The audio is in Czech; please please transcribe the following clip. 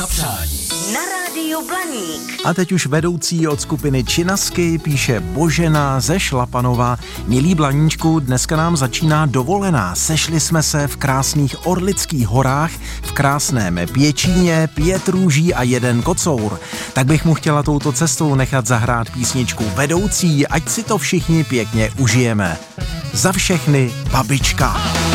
Na rádiu Blaník. A teď už vedoucí od skupiny Činasky píše Božena ze Šlapanova. Milí Blaníčku, dneska nám začíná dovolená. Sešli jsme se v krásných Orlických horách, v krásném Pěčíně, 5 růží a 1 kocour. Tak bych mu chtěla touto cestou nechat zahrát písničku Vedoucí, ať si to všichni pěkně užijeme. Za všechny babička.